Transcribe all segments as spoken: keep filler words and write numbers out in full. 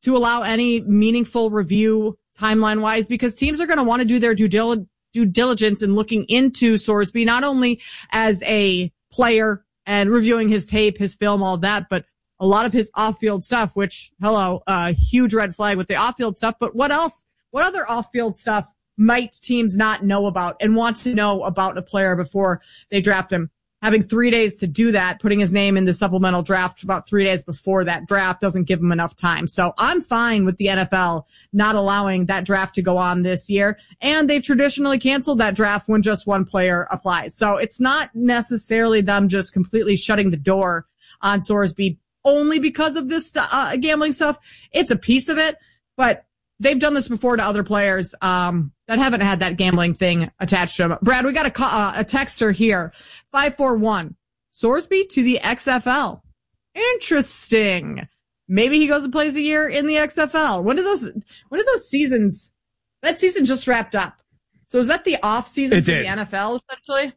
to allow any meaningful review timeline wise, because teams are going to want to do their due, dil- due diligence in looking into Sorsby, not only as a player and reviewing his tape, his film, all that, but a lot of his off-field stuff, which, hello, a uh, huge red flag with the off-field stuff. But what else? What other off-field stuff might teams not know about and want to know about a player before they draft him? Having three days to do that, putting his name in the supplemental draft about three days before that draft doesn't give him enough time. So I'm fine with the N F L not allowing that draft to go on this year. And they've traditionally canceled that draft when just one player applies. So it's not necessarily them just completely shutting the door on Sorsby only because of this uh, gambling stuff. It's a piece of it, but they've done this before to other players um that haven't had that gambling thing attached to them. Brad, we got a, call, uh, a texter here. five four one. Sorsby to the X F L. Interesting. Maybe he goes and plays a year in the X F L. When do those, when do those seasons, that season just wrapped up. So is that the off season for the N F L essentially?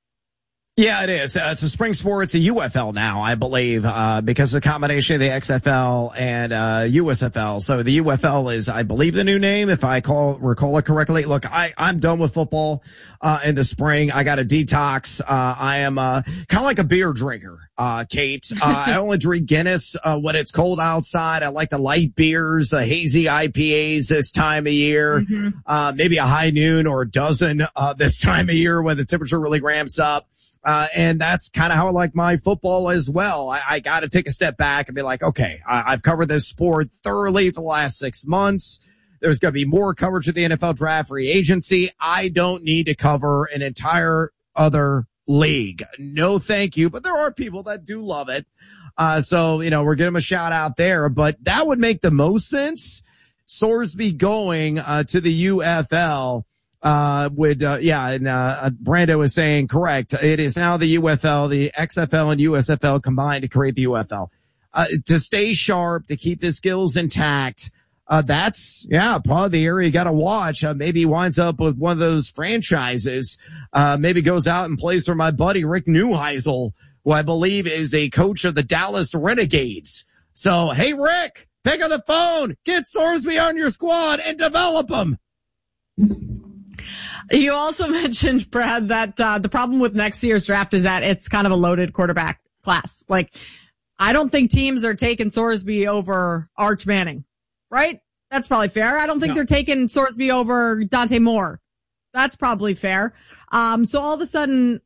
Yeah, it is. Uh, it's a spring sport. It's a U F L now, I believe, uh, because of the combination of the X F L and, uh, U S F L. So the U F L is, I believe, the new name, if I call, recall it correctly. Look, I, I'm done with football, uh, in the spring. I got a detox. Uh, I am, uh, kind of like a beer drinker, uh, Kate. Uh, I only drink Guinness, uh, when it's cold outside. I like the light beers, the hazy I P As this time of year. Mm-hmm. Uh, maybe a high noon or a dozen, uh, this time of year when the temperature really ramps up. Uh, and that's kind of how I like my football as well. I, I got to take a step back and be like, okay, I, I've covered this sport thoroughly for the last six months. There's going to be more coverage of the N F L draft, free agency. I don't need to cover an entire other league. No, thank you. But there are people that do love it. Uh, so, you know, we're giving them a shout out there, but that would make the most sense. Sorsby going, uh, to the U F L. Uh, would, uh, yeah, and, uh, Brando was saying correct. It is now the U F L, the X F L and U S F L combined to create the U F L. Uh, to stay sharp, to keep his skills intact. Uh, that's, yeah, probably the area you gotta watch. Uh, maybe he winds up with one of those franchises. Uh, maybe goes out and plays for my buddy Rick Neuheisel, who I believe is a coach of the Dallas Renegades. So, hey, Rick, pick up the phone, get Sorsby on your squad and develop him. You also mentioned, Brad, that uh, the problem with next year's draft is that it's kind of a loaded quarterback class. Like, I don't think teams are taking Sorsby over Arch Manning, right? That's probably fair. I don't think no. they're taking Sorsby over Dante Moore. That's probably fair. Um, so all of a sudden,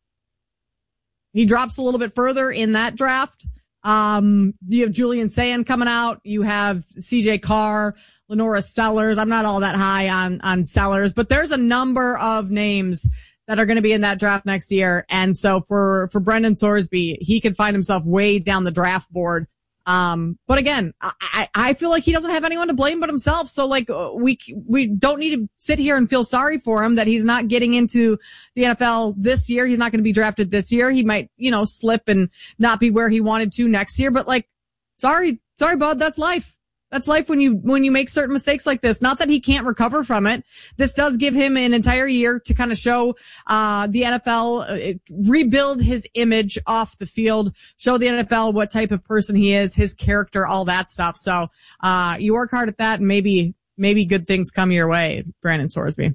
he drops a little bit further in that draft. Um, you have Julian Sayin coming out. You have C J Carr, Lenora Sellers. I'm not all that high on, on Sellers, but there's a number of names that are going to be in that draft next year. And so for, for Brendan Sorsby, he could find himself way down the draft board. Um, but again, I, I feel like he doesn't have anyone to blame but himself. So like, we, we don't need to sit here and feel sorry for him that he's not getting into the N F L this year. He's not going to be drafted this year. He might, you know, slip and not be where he wanted to next year. But like, sorry, sorry, bud, that's life. That's life when you, when you make certain mistakes like this. Not that he can't recover from it. This does give him an entire year to kind of show, uh, the N F L, uh, rebuild his image off the field, show the N F L what type of person he is, his character, all that stuff. So, uh, you work hard at that and maybe, maybe good things come your way, Brandon Sorsby.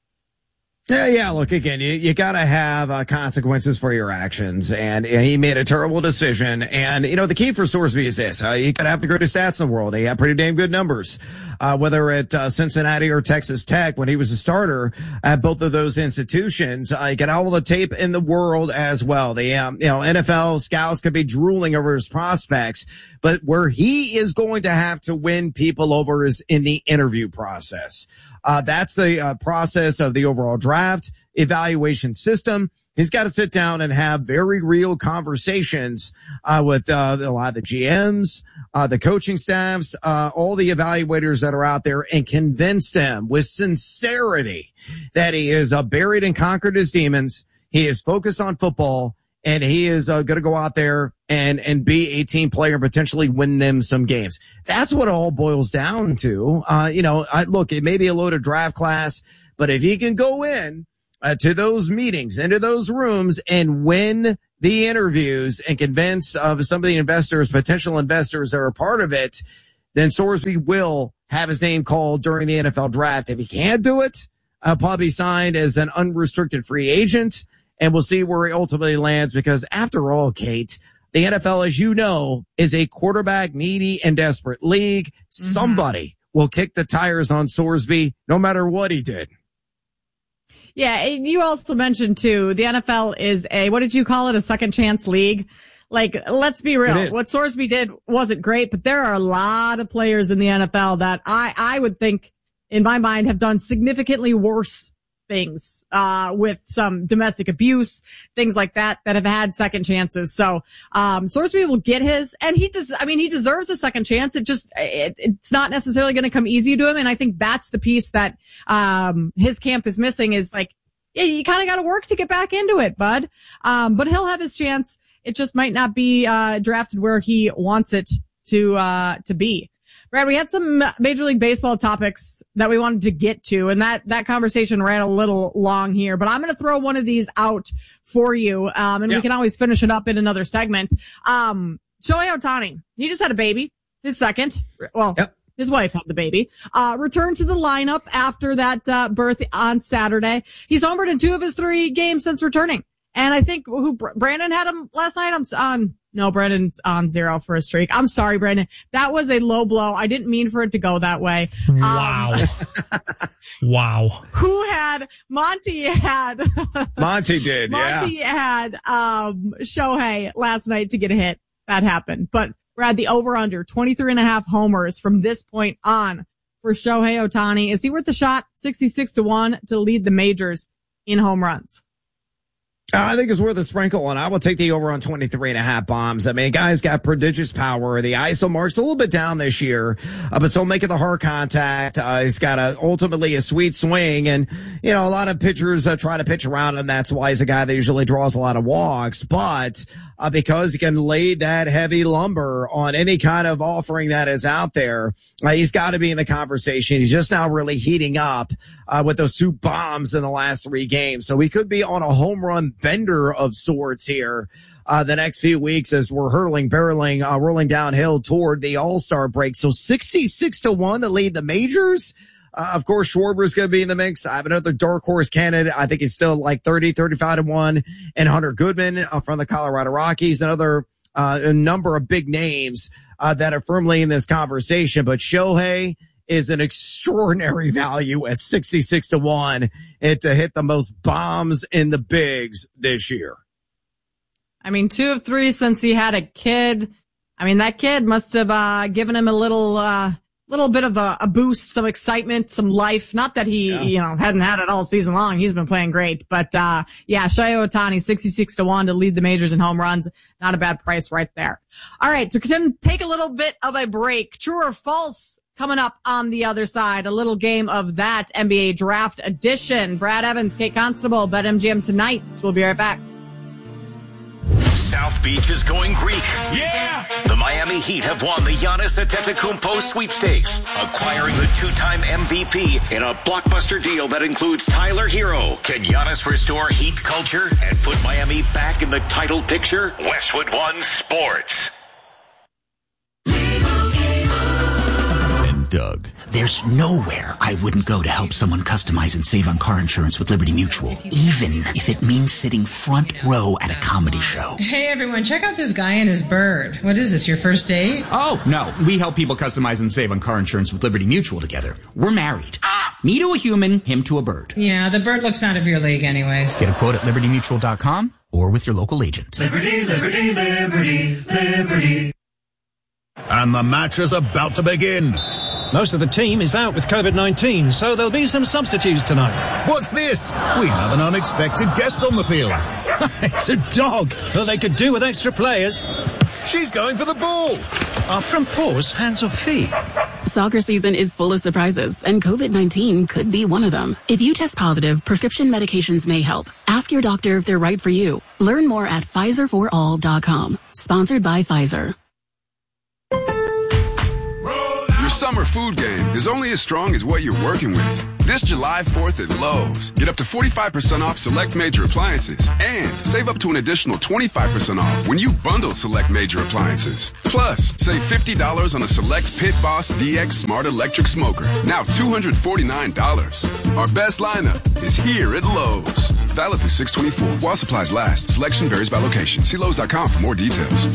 Yeah, yeah, look, again, you, you gotta have uh, consequences for your actions, and uh, he made a terrible decision, and, you know, the key for Sorsby is this, uh, you gotta have the greatest stats in the world. He had pretty damn good numbers, uh, whether at uh, Cincinnati or Texas Tech when he was a starter at both of those institutions. Uh, you got all the tape in the world as well. The, um, you know, N F L scouts could be drooling over his prospects, but where he is going to have to win people over is in the interview process. Uh, that's the uh, process of the overall draft evaluation system. He's got to sit down and have very real conversations, uh, with, uh, a lot of the G Ms, uh, the coaching staffs, uh, all the evaluators that are out there and convince them with sincerity that he is, uh, buried and conquered his demons. He is focused on football and he is, uh, going to go out there and, and be a team player and potentially win them some games. That's what it all boils down to. Uh, you know, I, look, it may be a loaded draft class, but if he can go in, uh, to those meetings, into those rooms and win the interviews and convince of uh, some of the investors, potential investors that are a part of it, then Sorsby will have his name called during the N F L draft. If he can't do it, uh, probably signed as an unrestricted free agent, and we'll see where he ultimately lands, because after all, Kate, the N F L, as you know, is a quarterback needy and desperate league. Mm-hmm. Somebody will kick the tires on Sorsby no matter what he did. Yeah, you also mentioned too, the N F L is a, what did you call it? A second chance league. Like, let's be real. What Sorsby did wasn't great, but there are a lot of players in the N F L that I, I would think, in my mind, have done significantly worse things, uh, with some domestic abuse, things like that, that have had second chances. So, um, Sorsby will get his, and he does, I mean, he deserves a second chance. It just, it, it's not necessarily going to come easy to him. And I think that's the piece that, um, his camp is missing, is like, yeah, you kind of got to work to get back into it, bud. Um, but he'll have his chance. It just might not be, uh, drafted where he wants it to, uh, to be. Brad, we had some Major League Baseball topics that we wanted to get to, and that, that conversation ran a little long here, but I'm going to throw one of these out for you. Um, and yeah. we can always finish it up in another segment. Um, Shohei Ohtani, he just had a baby, his second. Well, yep. His wife had the baby, uh, returned to the lineup after that, uh, birth on Saturday. He's homered in two of his three games since returning. And I think who Brandon had him last night on, on, no, Brandon's on zero for a streak. I'm sorry, Brandon. That was a low blow. I didn't mean for it to go that way. Wow. Um, wow. Who had, Monty had. Monty did, Monty yeah. had, um, Shohei last night to get a hit. That happened. But Brad, the over under twenty-three and a half homers from this point on for Shohei Ohtani. Is he worth a shot? sixty-six to one to lead the majors in home runs. I think it's worth a sprinkle, and I will take the over on twenty-three and a half bombs. I mean, guy's got prodigious power. The I S O mark's a little bit down this year, uh, but still making the hard contact. Uh, he's got a, ultimately a sweet swing, and, you know, a lot of pitchers uh, try to pitch around him. That's why he's a guy that usually draws a lot of walks, but, uh, because he can lay that heavy lumber on any kind of offering that is out there, uh, he's got to be in the conversation. He's just now really heating up, uh, with those two bombs in the last three games. So he could be on a home run bender of sorts here, uh, the next few weeks as we're hurtling, barreling, uh, rolling downhill toward the All-Star break. So sixty-six to one to lead the majors. Uh, of course, Schwarber's going to be in the mix. I have another dark horse candidate. I think he's still like thirty, thirty-five to one. And Hunter Goodman uh, from the Colorado Rockies, another, uh, a number of big names, uh, that are firmly in this conversation. But Shohei is an extraordinary value at sixty-six to one and to hit the most bombs in the bigs this year. I mean, two of three since he had a kid. I mean, that kid must have, uh, given him a little, uh, little bit of a, a boost, some excitement, some life. Not that he, yeah. you know, hadn't had it all season long. He's been playing great, but, uh, yeah, Shohei Ohtani, sixty-six to one to lead the majors in home runs. Not a bad price right there. All right. To take a little bit of a break. True or false? Coming up on the other side, a little game of that N B A draft edition. Brad Evans, Kate Constable, BetMGM tonight. So we'll be right back. South Beach is going Greek. Yeah! The Miami Heat have won the Giannis Antetokounmpo sweepstakes, acquiring the two-time M V P in a blockbuster deal that includes Tyler Hero. Can Giannis restore Heat culture and put Miami back in the title picture? Westwood One Sports. Doug. There's nowhere I wouldn't go to help someone customize and save on car insurance with Liberty Mutual, even if it means sitting front row at a comedy show. Hey everyone, check out this guy and his bird. What is this, your first date? Oh, no. We help people customize and save on car insurance with Liberty Mutual together. We're married. Me to a human, him to a bird. Yeah, the bird looks out of your league anyways. Get a quote at liberty mutual dot com or with your local agent. Liberty, liberty, liberty, liberty. And the match is about to begin. Most of the team is out with COVID nineteen, so there'll be some substitutes tonight. What's this? We have an unexpected guest on the field. It's a dog, but they could do with extra players. She's going for the ball. Are front paws hands or feet? Soccer season is full of surprises, and COVID nineteen could be one of them. If you test positive, prescription medications may help. Ask your doctor if they're right for you. Learn more at Pfizer for all dot com. Sponsored by Pfizer. Your summer food game is only as strong as what you're working with. This July fourth at Lowe's, get up to forty-five percent off select major appliances and save up to an additional twenty-five percent off when you bundle select major appliances. Plus, save fifty dollars on a select Pit Boss D X Smart Electric Smoker, now two hundred forty-nine dollars. Our best lineup is here at Lowe's. Valid through six twenty-four while supplies last. Selection varies by location. See Lowe's dot com for more details.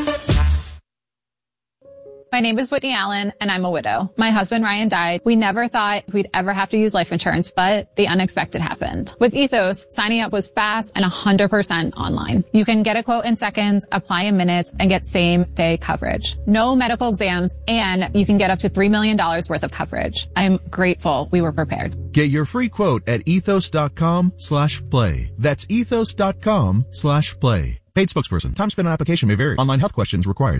My name is Whitney Allen, and I'm a widow. My husband, Ryan, died. We never thought we'd ever have to use life insurance, but the unexpected happened. With Ethos, signing up was fast and one hundred percent online. You can get a quote in seconds, apply in minutes, and get same-day coverage. No medical exams, and you can get up to three million dollars worth of coverage. I'm grateful we were prepared. Get your free quote at ethos.com slash play. That's ethos.com slash play. Paid spokesperson. Time spent on application may vary. Online health questions required.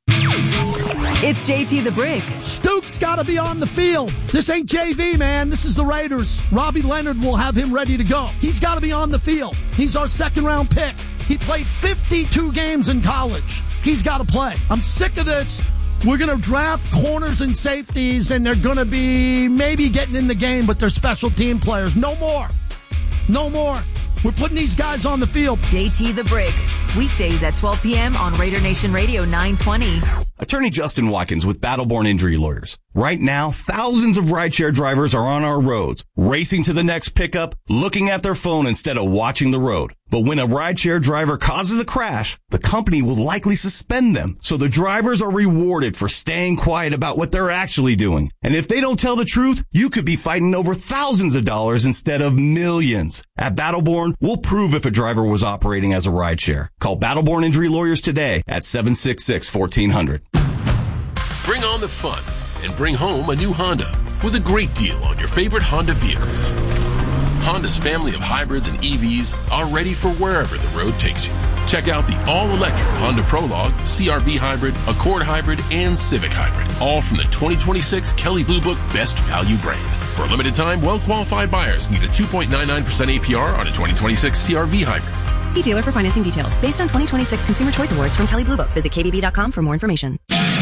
It's J T the Brick. Stoops got to be on the field. This ain't J V, man. This is the Raiders. Robbie Leonard will have him ready to go. He's got to be on the field. He's our second round pick. He played fifty-two games in college. He's got to play. I'm sick of this. We're going to draft corners and safeties, and they're going to be maybe getting in the game, but they're special team players. No more. No more. We're putting these guys on the field. J T the Brick. Weekdays at twelve p.m. on Raider Nation Radio nine twenty. Attorney Justin Watkins with Battleborn Injury Lawyers. Right now, thousands of rideshare drivers are on our roads, racing to the next pickup, looking at their phone instead of watching the road. But when a rideshare driver causes a crash, the company will likely suspend them. So the drivers are rewarded for staying quiet about what they're actually doing. And if they don't tell the truth, you could be fighting over thousands of dollars instead of millions. At Battleborn, we'll prove if a driver was operating as a rideshare. Call Battleborn Injury Lawyers today at seven six six, fourteen hundred. Bring on the fun and bring home a new Honda with a great deal on your favorite Honda vehicles. Honda's family of hybrids and E Vs are ready for wherever the road takes you. Check out the all-electric Honda Prologue, C R V Hybrid, Accord Hybrid, and Civic Hybrid, all from the twenty twenty-six Kelley Blue Book Best Value brand. For a limited time, well-qualified buyers can get a two point nine nine percent A P R on a twenty twenty-six C R V Hybrid. See dealer for financing details. Based on twenty twenty-six Consumer Choice Awards from Kelley Blue Book. Visit K B B dot com for more information.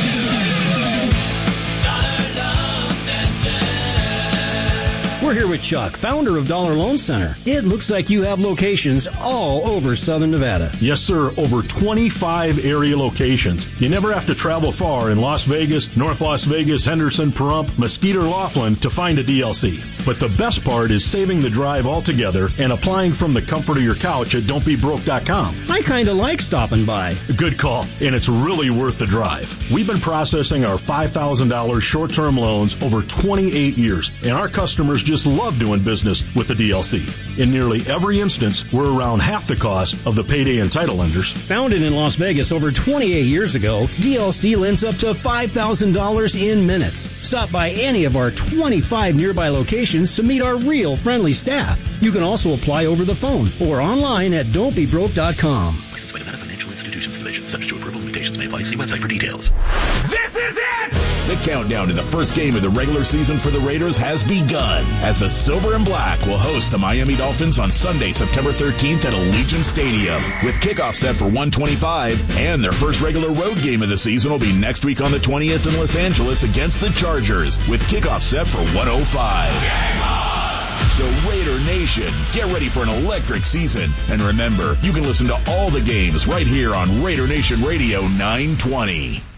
We're here with Chuck, founder of Dollar Loan Center. It looks like you have locations all over Southern Nevada. Yes, sir. Over twenty-five area locations. You never have to travel far in Las Vegas, North Las Vegas, Henderson, Pahrump, Mesquite, or Laughlin to find a D L C. But the best part is saving the drive altogether and applying from the comfort of your couch at don't be broke dot com. I kind of like stopping by. Good call. And it's really worth the drive. We've been processing our five thousand dollars short-term loans over twenty-eight years, and our customers just love doing business with the D L C. In nearly every instance, we're around half the cost of the payday and title lenders. Founded in Las Vegas over twenty-eight years ago, D L C lends up to five thousand dollars in minutes. Stop by any of our twenty-five nearby locations to meet our real friendly staff. You can also apply over the phone or online at don't be broke dot com. Licensed by Nevada Financial Institutions Division. Subject to approval. Limitations may apply. See website for details. This is it! The countdown to the first game of the regular season for the Raiders has begun as the Silver and Black will host the Miami Dolphins on Sunday, September thirteenth at Allegiant Stadium. With kickoff set for one twenty-five, and their first regular road game of the season will be next week on the twentieth in Los Angeles against the Chargers, with kickoff set for one oh five. So Raider Nation, get ready for an electric season. And remember, you can listen to all the games right here on Raider Nation Radio nine twenty.